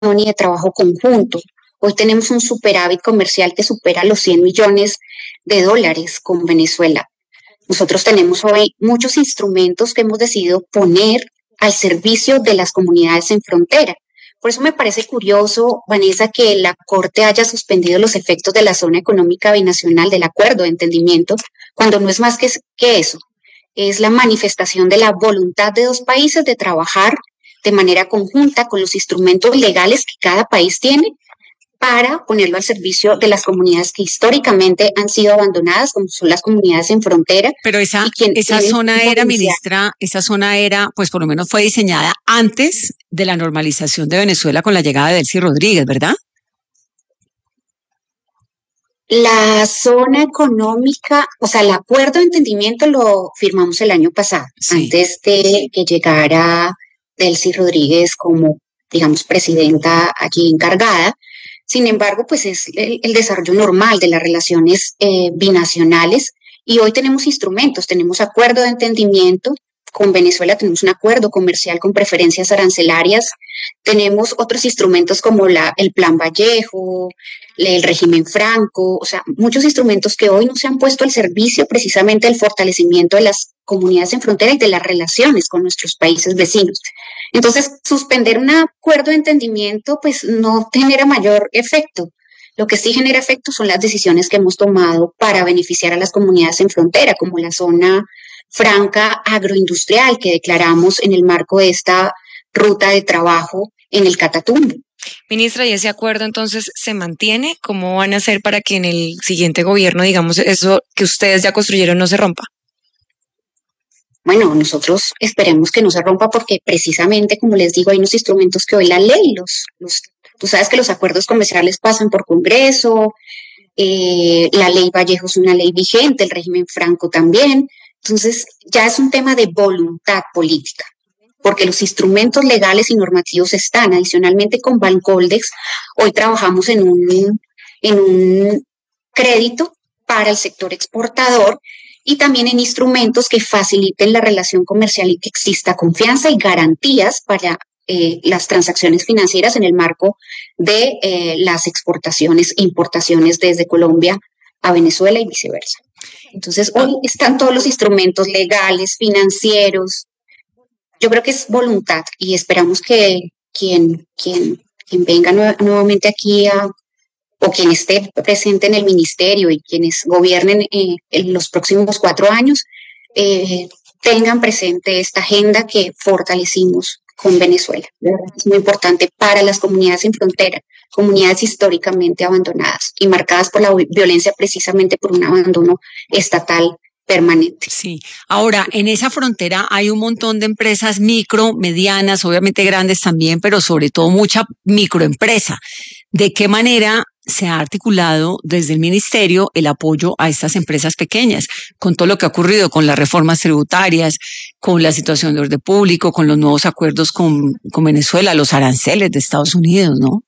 y de trabajo conjunto. Hoy tenemos un superávit comercial que supera los 100 millones de dólares con Venezuela. Nosotros tenemos hoy muchos instrumentos que hemos decidido poner al servicio de las comunidades en frontera. Por eso me parece curioso, Vanessa, que la Corte haya suspendido los efectos de la zona económica binacional del acuerdo de entendimiento, cuando no es más que eso. Es la manifestación de la voluntad de dos países de trabajar de manera conjunta con los instrumentos legales que cada país tiene para ponerlo al servicio de las comunidades que históricamente han sido abandonadas, como son las comunidades en frontera. Pero esa zona era, ministra, esa zona era, pues por lo menos fue diseñada antes de la normalización de Venezuela con la llegada de Delcy Rodríguez, ¿verdad? La zona económica, o sea, el acuerdo de entendimiento lo firmamos el año pasado, sí, antes de que llegara Delcy Rodríguez como, digamos, presidenta allí encargada. Sin embargo, pues es el desarrollo normal de las relaciones binacionales y hoy tenemos instrumentos, tenemos acuerdo de entendimiento, con Venezuela tenemos un acuerdo comercial con preferencias arancelarias, tenemos otros instrumentos como el Plan Vallejo, el régimen Franco, o sea, muchos instrumentos que hoy no se han puesto al servicio precisamente del fortalecimiento de las comunidades en frontera y de las relaciones con nuestros países vecinos. Entonces, suspender un acuerdo de entendimiento, pues no genera mayor efecto. Lo que sí genera efecto son las decisiones que hemos tomado para beneficiar a las comunidades en frontera, como la zona franca agroindustrial que declaramos en el marco de esta ruta de trabajo en el Catatumbo. Ministra, ¿y ese acuerdo entonces se mantiene? ¿Cómo van a hacer para que en el siguiente gobierno, digamos, eso que ustedes ya construyeron no se rompa? Bueno, nosotros esperemos que no se rompa porque precisamente, como les digo, hay unos instrumentos que hoy la ley, tú sabes que los acuerdos comerciales pasan por Congreso, la ley Vallejo es una ley vigente, el régimen Franco también, entonces ya es un tema de voluntad política, porque los instrumentos legales y normativos están. Adicionalmente con Bancoldex, hoy trabajamos en un crédito para el sector exportador y también en instrumentos que faciliten la relación comercial y que exista confianza y garantías para las transacciones financieras en el marco de las exportaciones e importaciones desde Colombia a Venezuela y viceversa. Entonces, hoy están todos los instrumentos legales, financieros. Yo creo que es voluntad y esperamos que quien venga nuevamente aquí o quien esté presente en el ministerio y quienes gobiernen en los próximos 4 años tengan presente esta agenda que fortalecimos con Venezuela. Es muy importante para las comunidades en frontera, comunidades históricamente abandonadas y marcadas por la violencia precisamente por un abandono estatal permanente. Sí. Ahora, en esa frontera hay un montón de empresas micro, medianas, obviamente grandes también, pero sobre todo mucha microempresa. ¿De qué manera se ha articulado desde el ministerio el apoyo a estas empresas pequeñas, con todo lo que ha ocurrido con las reformas tributarias, con la situación de orden público, con los nuevos acuerdos con Venezuela, los aranceles de Estados Unidos, ¿no?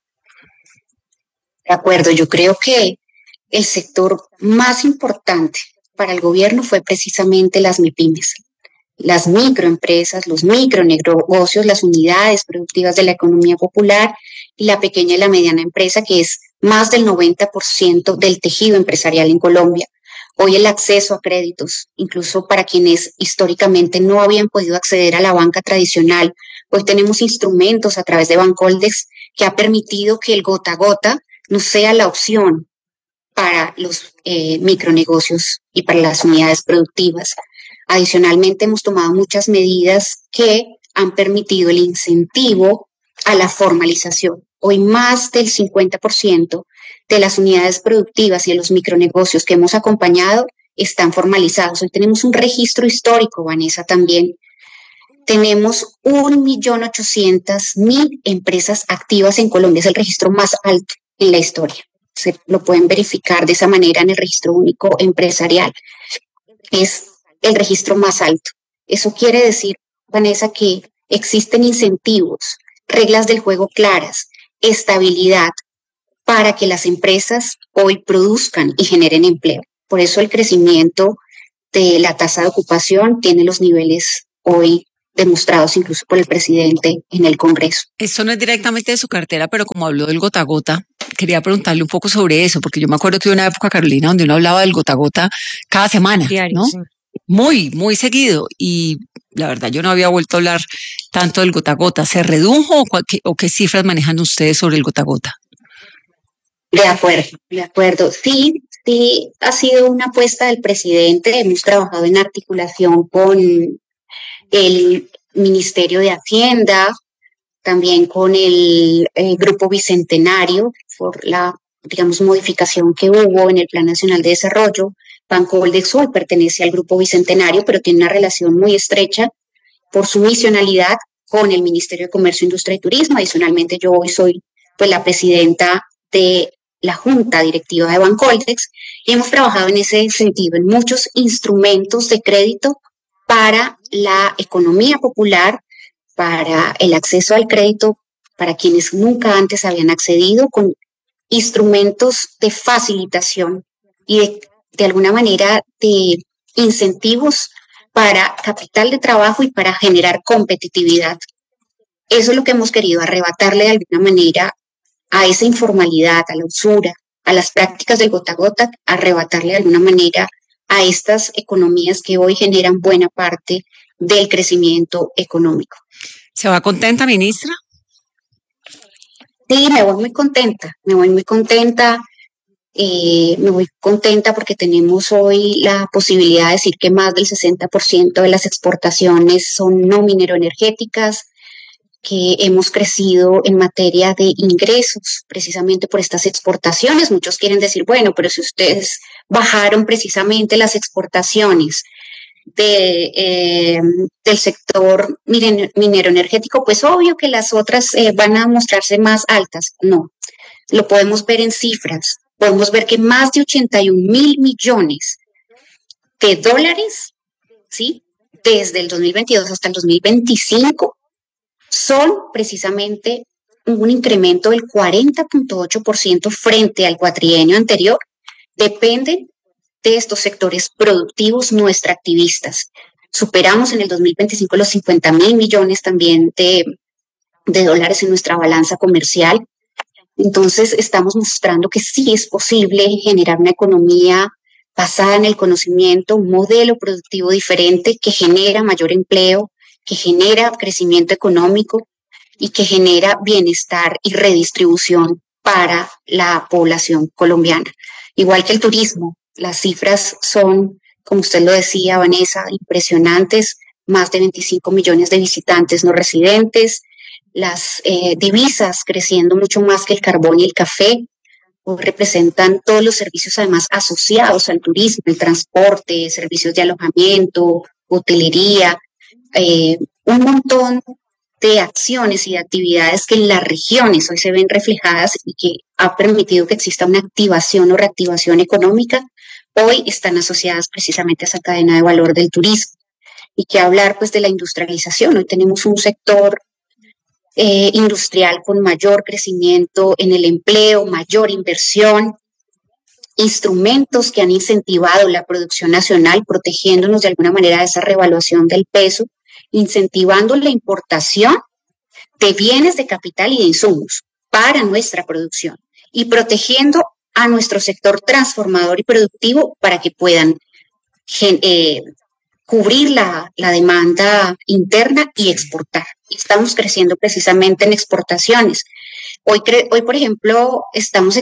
De acuerdo, yo creo que el sector más importante para el gobierno fue precisamente las MIPYMES, las microempresas, los micronegocios, las unidades productivas de la economía popular y la pequeña y la mediana empresa, que es más del 90% del tejido empresarial en Colombia. Hoy el acceso a créditos, incluso para quienes históricamente no habían podido acceder a la banca tradicional, hoy tenemos instrumentos a través de Bancoldex que ha permitido que el gota a gota no sea la opción para los micronegocios y para las unidades productivas. Adicionalmente, hemos tomado muchas medidas que han permitido el incentivo a la formalización. Hoy más del 50% de las unidades productivas y de los micronegocios que hemos acompañado están formalizados. Hoy tenemos un registro histórico, Vanessa, también. Tenemos 1.800.000 empresas activas en Colombia. Es el registro más alto en la historia. Se lo pueden verificar de esa manera en el registro único empresarial. Es el registro más alto. Eso quiere decir, Vanessa, que existen incentivos, reglas del juego claras, estabilidad para que las empresas hoy produzcan y generen empleo. Por eso el crecimiento de la tasa de ocupación tiene los niveles hoy demostrados incluso por el presidente en el Congreso. Esto no es directamente de su cartera, pero como habló del gota a gota, quería preguntarle un poco sobre eso, porque yo me acuerdo que hubo una época, Carolina, donde uno hablaba del gota a gota cada semana, Diario, ¿no? sí. Muy, muy seguido. Y la verdad, yo no había vuelto a hablar tanto del gota a gota. ¿Se redujo o qué cifras manejan ustedes sobre el gota a gota? De acuerdo, de acuerdo. Sí, sí, ha sido una apuesta del presidente. Hemos trabajado en articulación con el Ministerio de Hacienda, también con el Grupo Bicentenario, por la, digamos, modificación que hubo en el Plan Nacional de Desarrollo. Bancoldex hoy pertenece al Grupo Bicentenario, pero tiene una relación muy estrecha por su misionalidad con el Ministerio de Comercio, Industria y Turismo. Adicionalmente, yo hoy soy pues la presidenta de la Junta Directiva de Bancoldex y hemos trabajado en ese sentido, en muchos instrumentos de crédito para la economía popular, para el acceso al crédito para quienes nunca antes habían accedido, con instrumentos de facilitación y de alguna manera de incentivos para capital de trabajo y para generar competitividad. Eso es lo que hemos querido, arrebatarle de alguna manera a esa informalidad, a la usura, a las prácticas del gota a gota, arrebatarle de alguna manera a estas economías que hoy generan buena parte del crecimiento económico. ¿Se va contenta, ministra? Sí, me voy muy contenta, me voy muy contenta. Me voy contenta porque tenemos hoy la posibilidad de decir que más del 60% de las exportaciones son no mineroenergéticas, que hemos crecido en materia de ingresos precisamente por estas exportaciones. Muchos quieren decir, bueno, pero si ustedes bajaron precisamente las exportaciones del sector minero energético, pues obvio que las otras van a mostrarse más altas. No, lo podemos ver en cifras. Podemos ver que más de 81.000 millones de dólares, ¿sí?, desde el 2022 hasta el 2025, son precisamente un incremento del 40.8% frente al cuatrienio anterior. Dependen de estos sectores productivos no extractivistas. Superamos en el 2025 los 50.000 millones también de dólares en nuestra balanza comercial. Entonces, estamos mostrando que sí es posible generar una economía basada en el conocimiento, un modelo productivo diferente que genera mayor empleo, que genera crecimiento económico y que genera bienestar y redistribución para la población colombiana. Igual que el turismo, las cifras son, como usted lo decía, Vanessa, impresionantes, más de 25 millones de visitantes no residentes, las divisas creciendo mucho más que el carbón y el café. Hoy representan todos los servicios además asociados al turismo, el transporte, servicios de alojamiento, hotelería, un montón de acciones y de actividades que en las regiones hoy se ven reflejadas y que ha permitido que exista una activación o reactivación económica, hoy están asociadas precisamente a esa cadena de valor del turismo. Y que hablar pues de la industrialización. Hoy tenemos un sector industrial con mayor crecimiento en el empleo, mayor inversión, instrumentos que han incentivado la producción nacional, protegiéndonos de alguna manera de esa revaluación del peso, incentivando la importación de bienes de capital y de insumos para nuestra producción y protegiendo a nuestro sector transformador y productivo para que puedan cubrir la demanda interna y exportar. Estamos creciendo precisamente en exportaciones. Hoy, por ejemplo, estamos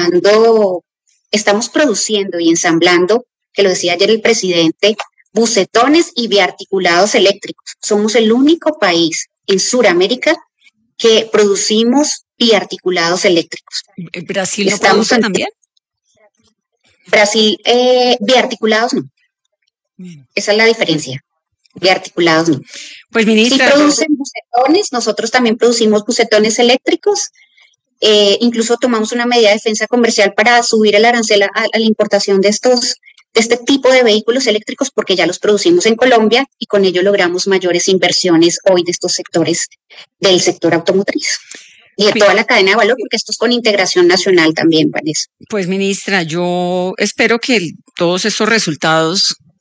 produciendo y ensamblando, que lo decía ayer el presidente, bucetones y biarticulados eléctricos. Somos el único país en Sudamérica que producimos biarticulados eléctricos. ¿Brasil lo produce también? Brasil, biarticulados no. Esa es la diferencia. Biarticulados no. Pues, ministra, sí producen bucetones, nosotros también producimos bucetones eléctricos. Incluso tomamos una medida de defensa comercial para subir el arancel a la importación de este tipo de vehículos eléctricos porque ya los producimos en Colombia y con ello logramos mayores inversiones hoy de estos sectores del sector automotriz. Y de toda la cadena de valor, porque esto es con integración nacional también, Vanessa. Pues, ministra, yo espero que todos estos resultados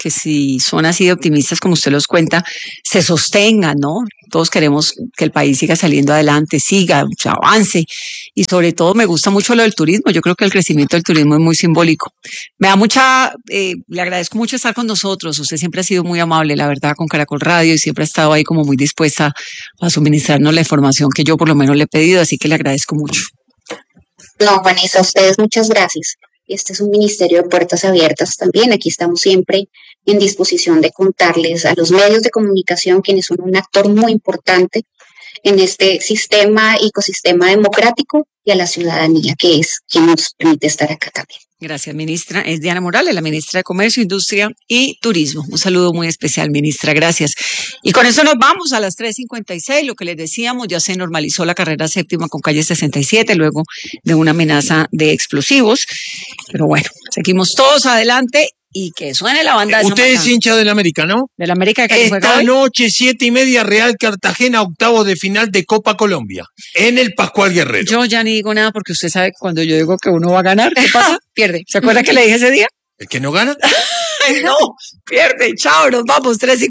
que si son así de optimistas como usted los cuenta, se sostengan, ¿no? Todos queremos que el país siga saliendo adelante, siga, se avance. Y sobre todo me gusta mucho lo del turismo. Yo creo que el crecimiento del turismo es muy simbólico. Me da le agradezco mucho estar con nosotros. Usted siempre ha sido muy amable, la verdad, con Caracol Radio y siempre ha estado ahí como muy dispuesta a suministrarnos la información que yo por lo menos le he pedido, así que le agradezco mucho. No, Vanessa, a ustedes muchas gracias. Este es un ministerio de puertas abiertas también. Aquí estamos siempre en disposición de contarles a los medios de comunicación, quienes son un actor muy importante en este ecosistema democrático, y a la ciudadanía, que es quien nos permite estar acá también. Gracias, ministra. Es Diana Morales, la ministra de Comercio, Industria y Turismo. Un saludo muy especial, ministra. Gracias. Y con eso nos vamos a las 3:56. Lo que les decíamos, ya se normalizó la carrera séptima con calle 67, luego de una amenaza de explosivos. Pero bueno, seguimos todos adelante. Y que suene la banda de Usted es hincha del América, ¿no? Del América que esta noche, 7:30, Real Cartagena, octavos de final de Copa Colombia, en el Pascual Guerrero. Yo ya ni digo nada porque usted sabe que cuando yo digo que uno va a ganar, ¿qué pasa? Pierde. ¿Se acuerda que le dije ese día? ¿El que no gana? No, pierde. Chao, nos vamos. 3:56.